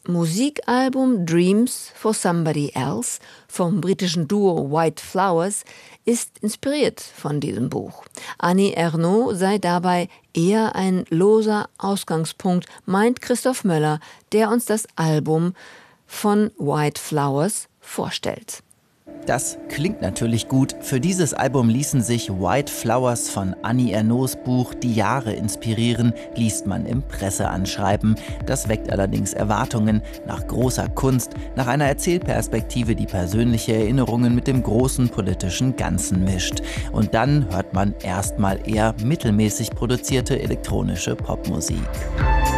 Musikalbum Dreams for Somebody Else vom britischen Duo White Flowers ist inspiriert von diesem Buch. Annie Ernaux sei dabei eher ein loser Ausgangspunkt, meint Christoph Möller, der uns das Album von White Flowers vorstellt. Das klingt natürlich gut. Für dieses Album ließen sich White Flowers von Annie Ernaux Buch Die Jahre inspirieren, liest man im Presseanschreiben. Das weckt allerdings Erwartungen nach großer Kunst, nach einer Erzählperspektive, die persönliche Erinnerungen mit dem großen politischen Ganzen mischt. Und dann hört man erstmal eher mittelmäßig produzierte elektronische Popmusik.